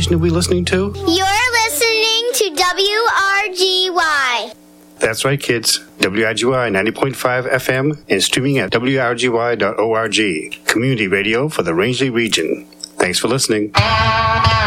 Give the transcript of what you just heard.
station are we listening to? You're listening to WRGY. That's right, kids. WRGY 90.5 FM and streaming at wrgy.org. Community radio for the Rangeley region. Thanks for listening.